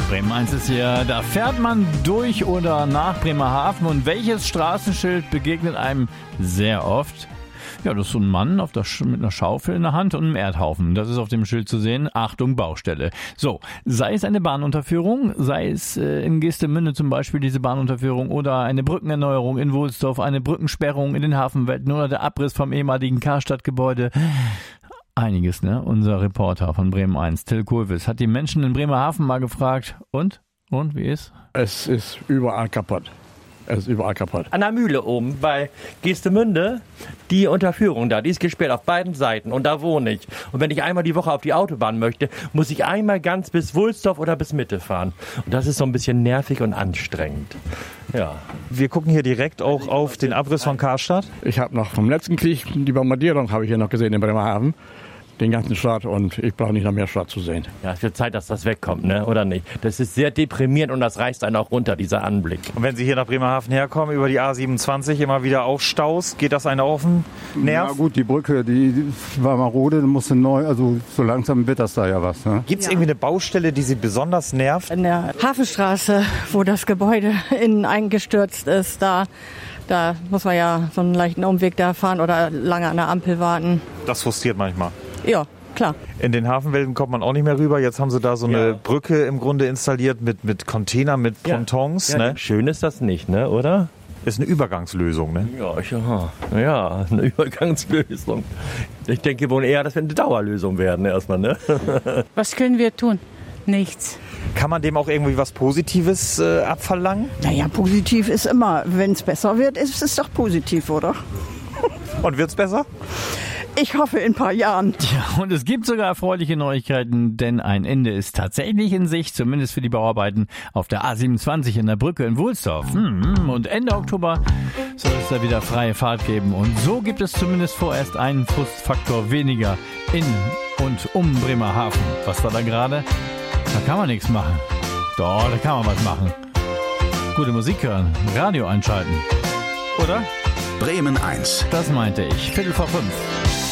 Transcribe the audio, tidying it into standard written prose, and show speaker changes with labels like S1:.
S1: Bremen 1 ist hier. Da fährt man durch oder nach Bremerhaven. Und welches Straßenschild begegnet einem sehr oft? Ja, das ist so ein Mann mit einer Schaufel in der Hand und einem Erdhaufen. Das ist auf dem Schild zu sehen. Achtung, Baustelle. So, sei es eine Bahnunterführung, sei es in Geestemünde zum Beispiel diese Bahnunterführung oder eine Brückenerneuerung in Wohlsdorf, eine Brückensperrung in den Hafenwelten oder der Abriss vom ehemaligen Karstadt-Gebäude. Einiges, ne? Unser Reporter von Bremen 1, Till Kulwis, hat die Menschen in Bremerhaven mal gefragt. Und, wie ist?
S2: Es ist überall kaputt.
S3: An der Mühle oben bei Geestemünde, die Unterführung da, die ist gesperrt auf beiden Seiten und da wohne ich. Und wenn ich einmal die Woche auf die Autobahn möchte, muss ich einmal ganz bis Wulsdorf oder bis Mitte fahren. Und das ist so ein bisschen nervig und anstrengend. Ja.
S4: Wir gucken hier direkt auch auf den Abriss von Karstadt.
S2: Ich habe noch vom letzten Krieg die Bombardierung habe ich hier noch gesehen in Bremerhaven. Den ganzen Stadt und ich brauche nicht noch mehr Stadt zu sehen.
S3: Ja, es wird Zeit, dass das wegkommt, ne? Oder nicht? Das ist sehr deprimierend und das reißt einen auch runter, dieser Anblick.
S4: Und wenn Sie hier nach Bremerhaven herkommen, über die A27 immer wieder auch Staus, geht das einen auf den Nerv?
S5: Ja gut, die Brücke, die war marode, dann musste neu, also so langsam wird das da ja was. Ne?
S4: Gibt es irgendwie eine Baustelle, die Sie besonders nervt?
S6: In der Hafenstraße, wo das Gebäude innen eingestürzt ist, da muss man ja so einen leichten Umweg da fahren oder lange an der Ampel warten.
S4: Das frustriert manchmal.
S6: Ja, klar.
S4: In den Hafenwelten kommt man auch nicht mehr rüber. Jetzt haben sie da so eine Brücke im Grunde installiert mit Containern, mit Pontons.
S3: Ja,
S4: ne?
S3: Schön ist das nicht, ne? Oder?
S4: Ist eine Übergangslösung, ne?
S3: Ja, eine Übergangslösung. Ich denke wohl eher, das wird eine Dauerlösung werden erstmal, ne?
S7: Was können wir tun? Nichts.
S4: Kann man dem auch irgendwie was Positives abverlangen?
S8: Naja, positiv ist immer, wenn es besser wird, ist es doch positiv, oder?
S4: Und wird's besser?
S8: Ich hoffe in ein paar Jahren.
S1: Ja, und es gibt sogar erfreuliche Neuigkeiten, denn ein Ende ist tatsächlich in Sicht, zumindest für die Bauarbeiten auf der A27 in der Brücke in Wohlsdorf. Und Ende Oktober soll es da wieder freie Fahrt geben. Und so gibt es zumindest vorerst einen Frustfaktor weniger in und um Bremerhaven. Was war da gerade? Da kann man nichts machen. Doch, da kann man was machen. Gute Musik hören, Radio einschalten. Oder?
S9: Bremen 1.
S1: Das meinte ich. 4:45.